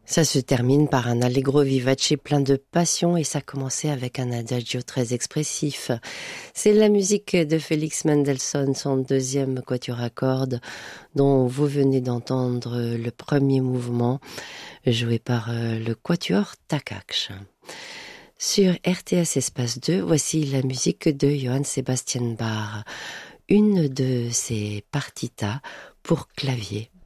Ça se termine par un allegro vivace plein de passion et ça commençait avec un adagio très expressif. C'est la musique de Félix Mendelssohn, son deuxième quatuor à cordes, dont vous venez d'entendre le premier mouvement, joué par le quatuor Takacs. Sur RTS Espace 2, voici la musique de Johann Sebastian Bach, une de ses partitas pour clavier.